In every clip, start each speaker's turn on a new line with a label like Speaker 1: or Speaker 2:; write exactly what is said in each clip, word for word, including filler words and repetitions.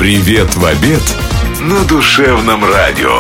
Speaker 1: Привет в обед на Душевном радио.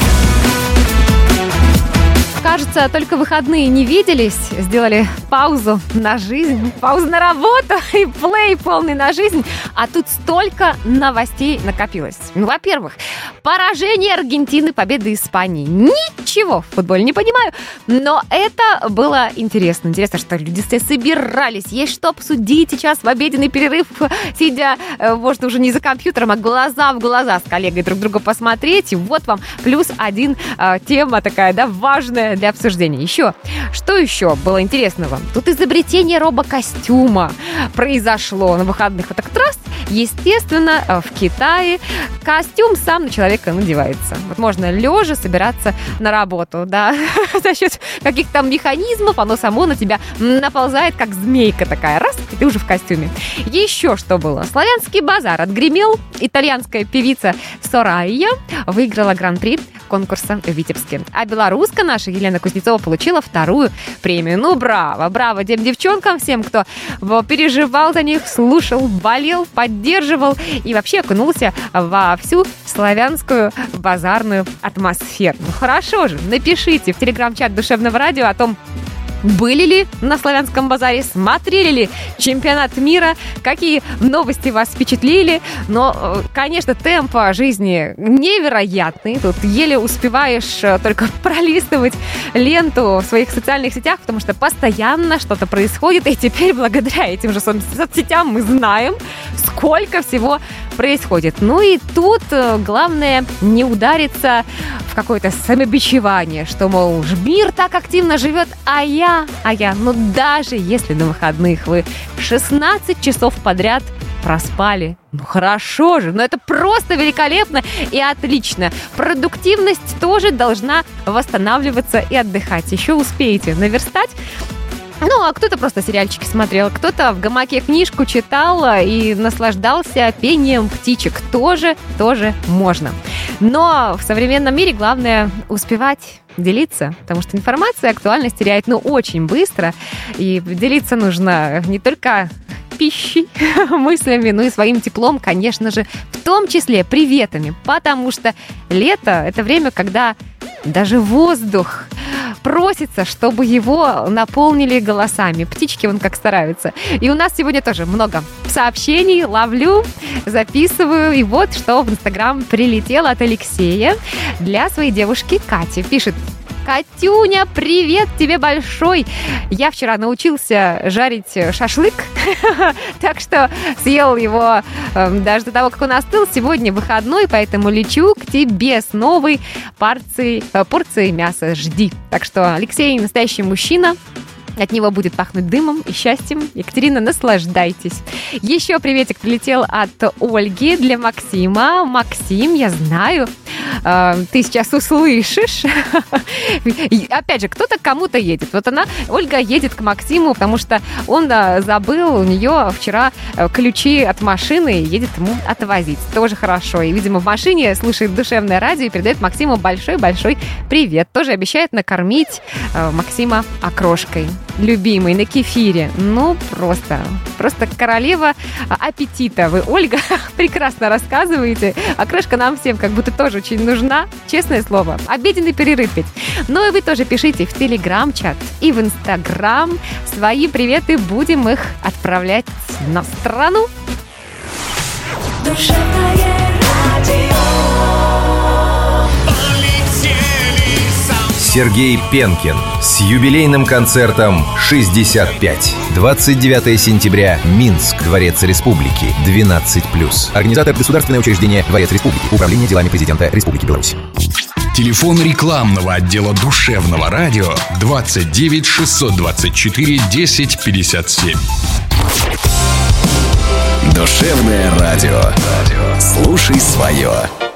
Speaker 2: Кажется, только выходные не виделись, сделали паузу на жизнь, паузу на работу и плей полный на жизнь, а тут столько новостей накопилось. Ну, во-первых, поражение Аргентины, победа Испании. Ничего в футболе не понимаю, но это было интересно. Интересно, что люди собирались, есть что обсудить сейчас в обеденный перерыв, сидя, может, уже не за компьютером, а глаза в глаза с коллегой друг друга посмотреть. И вот вам плюс один э, тема такая, да, важная для обсуждения. Еще, что еще было интересного? Тут изобретение робокостюма произошло на выходных. Вот так раз, естественно, в Китае костюм сам на человека надевается. Вот можно лежа собираться на работу, да, за счет каких-то там механизмов оно само на тебя наползает, как змейка такая, раз, и ты уже в костюме. Еще что было? Славянский базар отгремел. Итальянская певица Сорайя выиграла гран-при конкурса в Витебске. А белоруска наша Елена Кузнецова получила вторую премию. Ну, браво, браво тем девчонкам, всем, кто переживал за них, слушал, болел, поддерживал и вообще окунулся во всю славянскую базарную атмосферу. Ну, хорошо же, напишите в телеграм-чат Душевного радио о том, были ли на славянском базаре, смотрели ли чемпионат мира, какие новости вас впечатлили. Но, конечно, темп жизни невероятный. Тут еле успеваешь только пролистывать ленту в своих социальных сетях, потому что постоянно что-то происходит. И теперь благодаря этим же соцсетям мы знаем, сколько всего происходит. Ну и тут главное не удариться в какое-то самобичевание, что, мол, мир так активно живет, а я А я, ну даже если на выходных вы шестнадцать часов подряд проспали, ну хорошо же, но это просто великолепно и отлично. Продуктивность тоже должна восстанавливаться и отдыхать. Еще успеете наверстать. Ну, а кто-то просто сериальчики смотрел, кто-то в гамаке книжку читал и наслаждался пением птичек. Тоже, тоже можно. Но в современном мире главное успевать делиться, потому что информация актуальность теряет, ну, очень быстро. И делиться нужно не только пищей, мыслями, но и своим теплом, конечно же, в том числе приветами, потому что лето — это время, когда даже воздух просится, чтобы его наполнили голосами. Птички вон как стараются. И у нас сегодня тоже много сообщений. Ловлю, записываю. И вот что в Инстаграм прилетело от Алексея для своей девушки Кати. Пишет: Катюня, привет тебе большой! Я вчера научился жарить шашлык, так что съел его даже до того, как он остыл. Сегодня выходной, поэтому лечу к тебе с новой порцией, порцией мяса. Жди. Так что Алексей настоящий мужчина. От него будет пахнуть дымом и счастьем. Екатерина, наслаждайтесь. Еще приветик прилетел от Ольги для Максима. Максим, я знаю, ты сейчас услышишь. И, опять же, кто-то к кому-то едет. Вот она, Ольга, едет к Максиму, потому что он забыл у нее вчера ключи от машины и едет ему отвозить. Тоже хорошо. И, видимо, в машине слушает Душевное радио и передает Максиму большой-большой привет. Тоже обещает накормить Максима окрошкой. Любимый, на кефире. Ну, просто, просто королева аппетита. Вы, Ольга, прекрасно рассказываете. Окрошка нам всем как будто тоже очень нужна. Честное слово. Обеденный перерыв ведь. Ну и вы тоже пишите в телеграм-чат и в инстаграм свои приветы. Будем их отправлять на страну.
Speaker 3: Душевное радио.
Speaker 4: Сергей Пенкин с юбилейным концертом шестьдесят пять. двадцать девятого сентября. Минск. Дворец Республики. двенадцать плюс. Организатор — Государственное учреждение Дворец Республики. Управление делами президента Республики Беларусь.
Speaker 1: Телефон рекламного отдела Душевного радио двадцать девять шестьсот двадцать четыре десять пятьдесят семь. Душевное радио. Слушай свое.